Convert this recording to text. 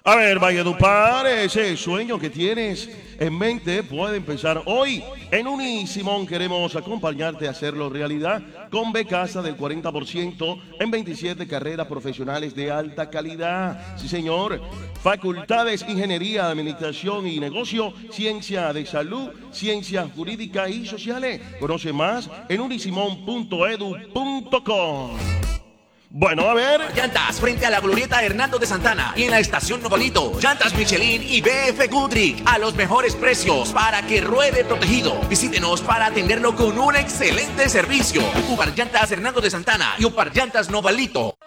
A ver, Valledupar, ese sueño que tienes en mente puede empezar hoy. En Unisimón queremos acompañarte a hacerlo realidad con becasa del 40% en 27 carreras profesionales de alta calidad. Sí, señor. Facultades, Ingeniería, Administración y Negocio, Ciencia de Salud, Ciencias Jurídicas y Sociales. Conoce más en unisimón.edu.com. Bueno, a ver. Llantas frente a la glorieta Hernando de Santana y en la estación Novalito. Llantas Michelin y BF Goodrich a los mejores precios para que ruede protegido. Visítenos para atenderlo con un excelente servicio. Upar Llantas Hernando de Santana y Upar Llantas Novalito.